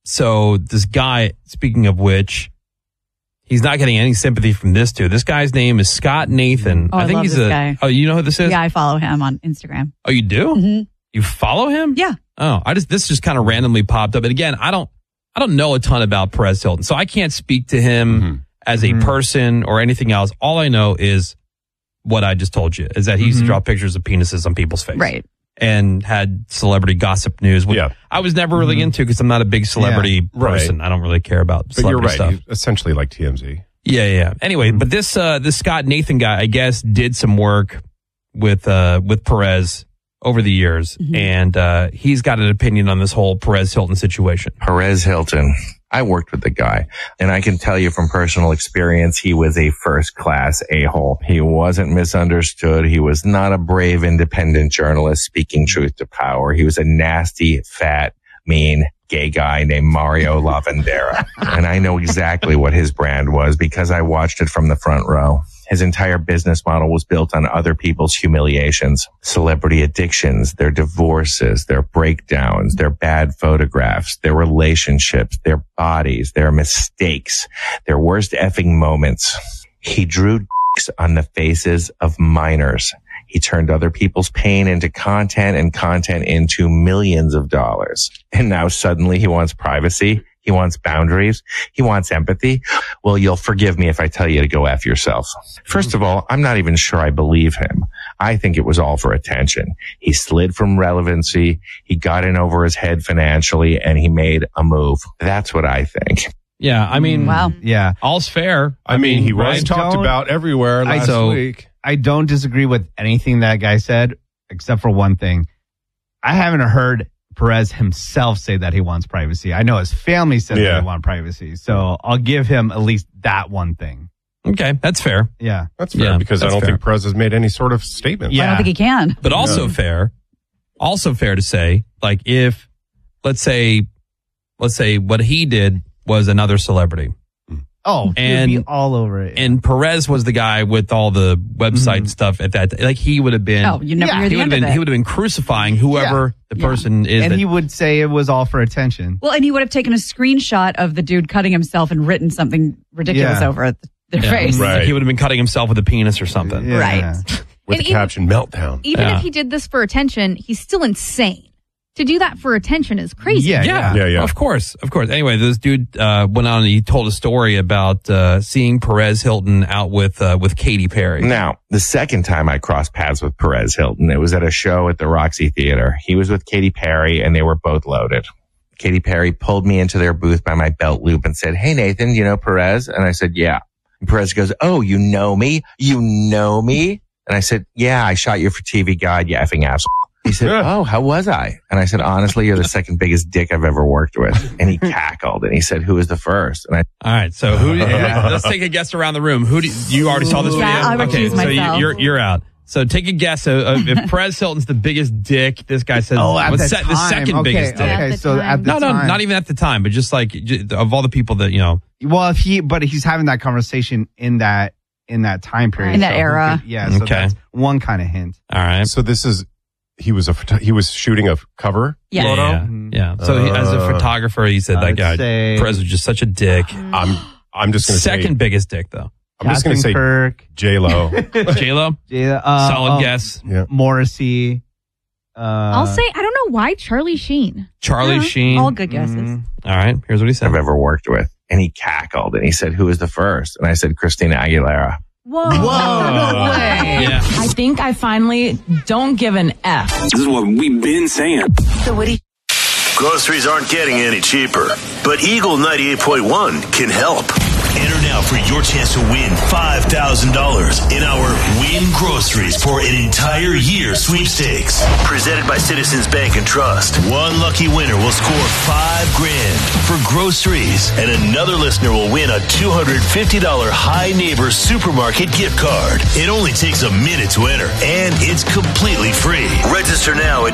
So this guy, speaking of which, he's not getting any sympathy from this dude. This guy's name is Scott Nathan. Oh, I think he's guy. Oh, you know who this is? Yeah, I follow him on Instagram. Oh, you do? Mm-hmm. You follow him? Yeah. Oh, this just kind of randomly popped up. And again, I don't know a ton about Perez Hilton, so I can't speak to him as a person or anything else. All I know is what I just told you, is that he used to draw pictures of penises on people's face. Right. And had celebrity gossip news, which I was never really into because I'm not a big celebrity person. I don't really care about celebrity stuff. You essentially like TMZ. Yeah. Anyway, but this Scott Nathan guy, I guess, did some work with Perez over the years, and he's got an opinion on this whole Perez Hilton situation. Perez Hilton. I worked with the guy, and I can tell you from personal experience, he was a first-class a-hole. He wasn't misunderstood. He was not a brave, independent journalist speaking truth to power. He was a nasty, fat, mean, gay guy named Mario Lavandera. And I know exactly what his brand was because I watched it from the front row. His entire business model was built on other people's humiliations, celebrity addictions, their divorces, their breakdowns, their bad photographs, their relationships, their bodies, their mistakes, their worst effing moments. He drew dicks on the faces of minors. He turned other people's pain into content and content into millions of dollars. And now suddenly he wants privacy. He wants boundaries. He wants empathy. Well, you'll forgive me if I tell you to go F yourself. First of all, I'm not even sure I believe him. I think it was all for attention. He slid from relevancy. He got in over his head financially and he made a move. That's what I think. Yeah. I mean, wow. Yeah. All's fair. I mean, he was talked about everywhere last week. I don't disagree with anything that guy said, except for one thing. I haven't heard Perez himself say that he wants privacy. I know his family says that they want privacy. So I'll give him at least that one thing. Okay, that's fair. Yeah. That's fair because I don't think Perez has made any sort of statement. I don't think he can. But also fair to say, like if, let's say what he did was another celebrity. Oh, and he would be all over it. And Perez was the guy with all the website stuff at that. Like he would have been. Oh, you never hear the end of it. He would have been crucifying whoever the person is. And he would say it was all for attention. Well, and he would have taken a screenshot of the dude cutting himself and written something ridiculous over their face. Right. Like he would have been cutting himself with a penis or something. Yeah. Right. With the caption meltdown. Even if he did this for attention, he's still insane. To do that for attention is crazy. Yeah. Of course. Anyway, this dude went on and he told a story about seeing Perez Hilton out with Katy Perry. Now, the second time I crossed paths with Perez Hilton, it was at a show at the Roxy Theater. He was with Katy Perry and they were both loaded. Katy Perry pulled me into their booth by my belt loop and said, "Hey, Nathan, you know Perez?" And I said, "Yeah." And Perez goes, "Oh, you know me? You know me?" And I said, "Yeah, I shot you for TV Guide, you effing asshole." He said, "Oh, how was I?" And I said, "Honestly, you're the second biggest dick I've ever worked with." And he cackled and he said, "Who was the first?" And all right, so let's take a guess around the room. Who do you already saw this video? I would choose myself. So you're out. So take a guess. If Perez Hilton's the biggest dick, this guy says, the second biggest dick? Okay, so at the time. No, not even at the time, but just like of all the people that, you know. Well, but he's having that conversation in that time period. In that era. So that's one kind of hint. All right. So this is, he was shooting a cover photo? Yeah. So as a photographer, he said that guy, Perez was just such a dick. I'm just going to say. Second biggest dick, though. I'm just going to say Kirk. J-Lo. J-Lo? Solid guess. Yeah. Morrissey. I'll say, I don't know why, Charlie Sheen. Charlie Sheen. All good guesses. All right. Here's what he said. I've ever worked with. And he cackled and he said, "Who was the first?" And I said, "Christina Aguilera." Whoa. No way. Yeah. I think I finally don't give an F. This is what we've been saying. So what do you... Groceries aren't getting any cheaper, but Eagle 98.1 can help. Enter now for your chance to win $5,000 in our Win Groceries for an entire year sweepstakes. Presented by Citizens Bank and Trust. One lucky winner will score $5,000 for groceries, and another listener will win a $250 High Neighbor Supermarket gift card. It only takes a minute to enter, and it's completely free. Register now at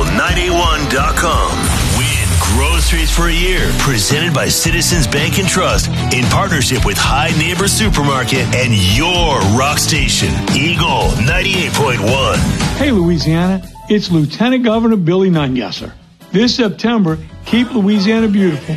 eagle981.com. Win Groceries for a year, presented by Citizens Bank and Trust in partnership with High Neighbor Supermarket and your rock station, Eagle 98.1. Hey, Louisiana, it's Lieutenant Governor Billy Nungesser. This September, keep Louisiana beautiful